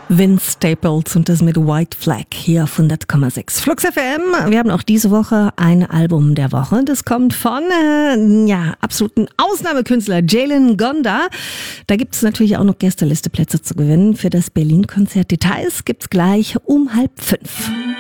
Vince Staples und das mit White Flag hier auf 100,6. Flux FM, wir haben auch diese Woche ein Album der Woche. Das kommt von absoluten Ausnahmekünstler Jalen Gonda. Da gibt es natürlich auch noch Gästelisteplätze zu gewinnen für das Berlin-Konzert. Details gibt's gleich um 4:30.